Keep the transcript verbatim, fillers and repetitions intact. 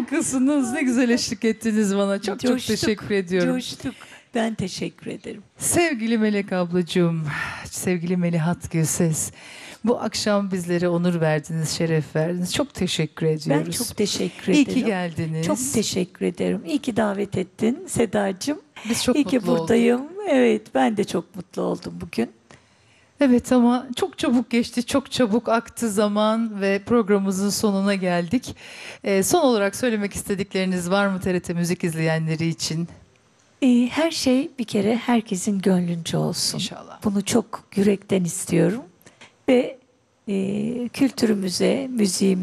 Harikasınız. Ne güzel eşlik ettiniz bana. Çok çok Coştuk, teşekkür ediyorum. Coştuk. Ben teşekkür ederim. Sevgili Melek ablacığım, sevgili Melihat Gülses, bu akşam bizlere onur verdiniz, şeref verdiniz. Çok teşekkür ediyoruz. Ben çok teşekkür İyi ederim. ki geldiniz. Çok teşekkür ederim. İyi ki davet ettin Sedacığım. Biz çok İyi mutlu ki buradayım. olduk. Evet, ben de çok mutlu oldum bugün. Evet ama çok çabuk geçti, çok çabuk aktı zaman ve programımızın sonuna geldik. Ee, son olarak söylemek istedikleriniz var mı T R T Müzik izleyenleri için? Ee, her şey bir kere herkesin gönlünce olsun. İnşallah. Bunu çok yürekten istiyorum. Ve e, kültürümüze, müziğimize,